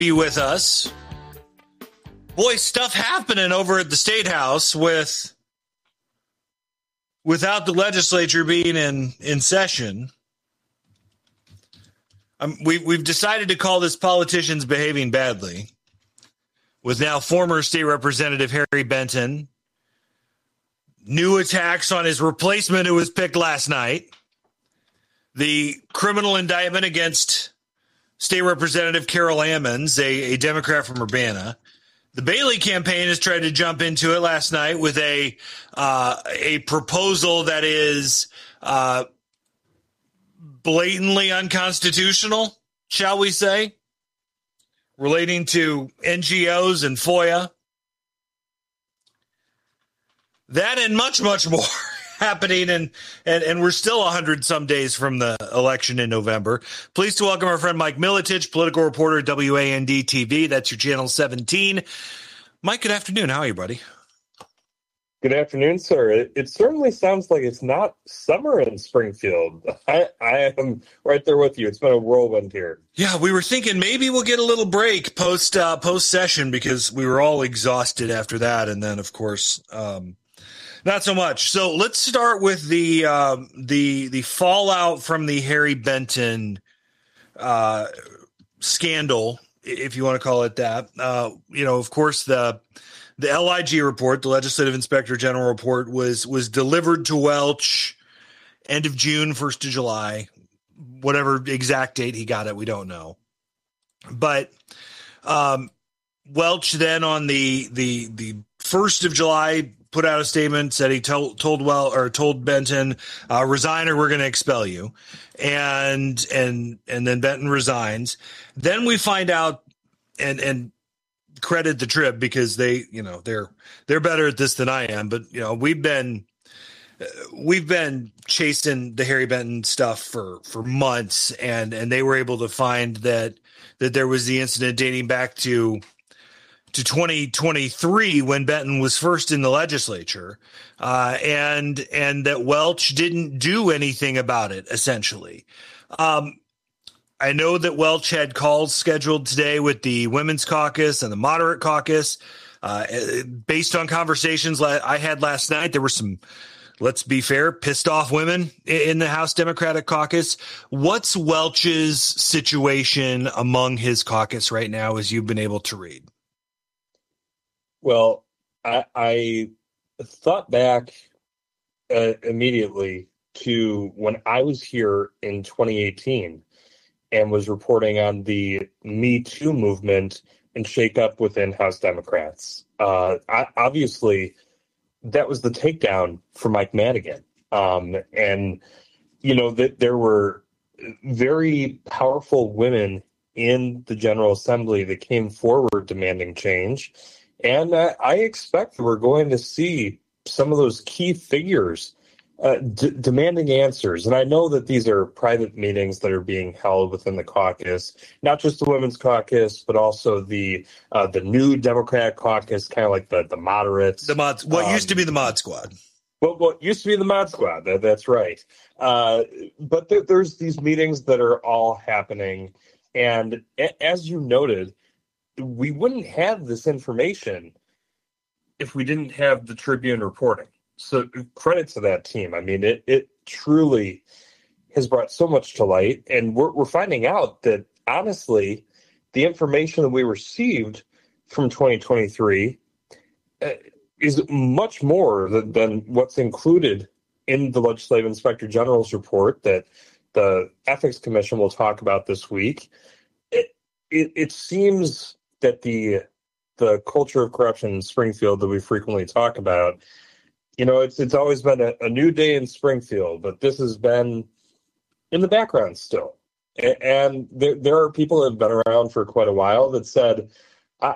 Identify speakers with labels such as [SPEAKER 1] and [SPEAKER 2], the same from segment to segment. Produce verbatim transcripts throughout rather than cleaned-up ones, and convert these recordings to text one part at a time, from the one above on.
[SPEAKER 1] be with us. Boy, stuff happening over at the State House with without the legislature being in, in session. Um, we, we've decided to call this politicians behaving badly, with now former state representative Harry Benton. New attacks on his replacement who was picked last night. The criminal indictment against State Representative Carol Ammons, a, a Democrat from Urbana. The Bailey campaign has tried to jump into it last night with a uh, a proposal that is uh, blatantly unconstitutional, shall we say, relating to N G Os and FOIA. That and much, much more happening, and, and, and we're still one hundred some days from the election in November. Pleased to welcome our friend Mike Militich, political reporter at W A N D T V. That's your channel seventeen. Mike, good afternoon. How are you, buddy?
[SPEAKER 2] Good afternoon, sir. It, it certainly sounds like it's not summer in Springfield. I, I am right there with you. It's been a whirlwind here.
[SPEAKER 1] Yeah, we were thinking maybe we'll get a little break post uh, post session because we were all exhausted after that, and then of course. Um, Not so much. So let's start with the um, the the fallout from the Harry Benton uh, scandal, if you want to call it that. Uh, you know, of course, the the L I G report, the Legislative Inspector General report, was was delivered to Welch end of June, first of July, whatever exact date he got it, we don't know. But um, Welch then on the the the first of July put out a statement, said he told told well or told Benton, uh, resign or we're going to expel you, and and and then Benton resigns. Then we find out, and and credit the Trib because they, you know, they're they're better at this than I am. But you know, we've been we've been chasing the Harry Benton stuff for for months, and and they were able to find that that there was the incident dating back to. to twenty twenty-three when Benton was first in the legislature, uh, and and that Welch didn't do anything about it, essentially. Um, I know that Welch had calls scheduled today with the Women's Caucus and the Moderate Caucus. Uh, based on conversations I had last night, there were some, let's be fair, pissed off women in the House Democratic Caucus. What's Welch's situation among his caucus right now, as you've been able to read?
[SPEAKER 2] Well, I, I thought back uh, immediately to when I was here in twenty eighteen and was reporting on the Me Too movement and shakeup within House Democrats. Uh, I, obviously, that was the takedown for Mike Madigan. Um, and, you know, that there were very powerful women in the General Assembly that came forward demanding change. And uh, I expect we're going to see some of those key figures uh, d- demanding answers. And I know that these are private meetings that are being held within the caucus, not just the Women's Caucus, but also the uh, the new Democratic Caucus, kind of like the, the moderates.
[SPEAKER 1] The mod, what um, used to be the Mod Squad.
[SPEAKER 2] Well, what used to be the Mod Squad, that, that's right. Uh, but th- there's these meetings that are all happening. And a- as you noted, we wouldn't have this information if we didn't have the Tribune reporting. So credit to that team. I mean, it it truly has brought so much to light. And we're, we're finding out that, honestly, the information that we received from twenty twenty-three uh, is much more than, than what's included in the Legislative Inspector General's report that the Ethics Commission will talk about this week. It, it, it seems that the the culture of corruption in Springfield that we frequently talk about, you know, it's it's always been a, a new day in Springfield, but this has been in the background still. And, and there, there are people that have been around for quite a while that said, I,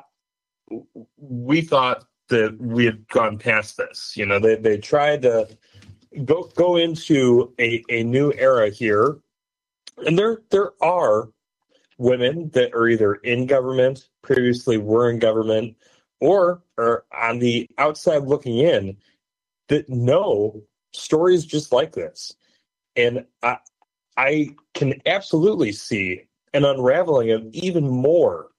[SPEAKER 2] we thought that we had gone past this. You know, they, they tried to go go into a, a new era here. And there there are women that are either in government, previously were in government, or are on the outside looking in that know stories just like this. And I, I can absolutely see an unraveling of even more